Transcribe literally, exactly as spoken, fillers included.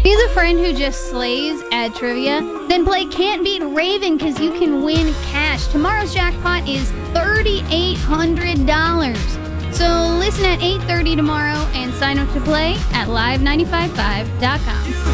He's a friend who just slays at trivia. Then play Can't Beat Raven because you can win cash. Tomorrow's jackpot is three thousand eight hundred dollars. So listen at eight thirty tomorrow and sign up to play at live nine five five dot com.